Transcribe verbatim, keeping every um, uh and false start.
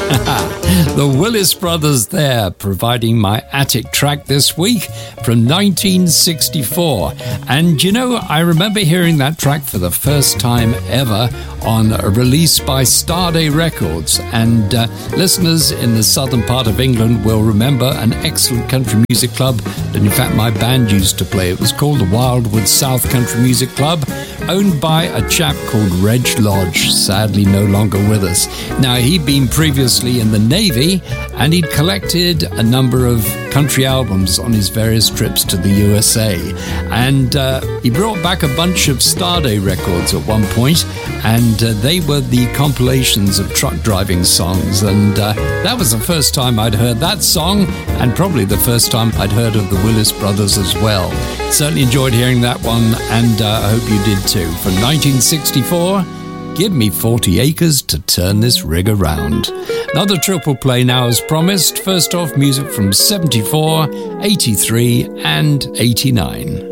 The Willis Brothers there, providing my attic track this week from nineteen sixty-four. And you know, I remember hearing that track for the first time ever on a release by Starday Records. And uh, listeners in the southern part of England will remember an excellent country music club that in fact my band used to play. It was called the Wildwood South Country Music Club, owned by a chap called Reg Lodge, sadly no longer with us. Now, he'd been previously in the Navy, and he'd collected a number of country albums on his various trips to the U S A. And uh, he brought back a bunch of Starday records at one point, and uh, they were the compilations of truck driving songs. And uh, that was the first time I'd heard that song, and probably the first time I'd heard of the Willis Brothers as well. Certainly enjoyed hearing that one, and uh, I hope you did too. From nineteen sixty-four, Give Me forty acres to turn this rig around. Another triple play now as promised. First off, music from seventy-four, eighty-three and eighty-nine.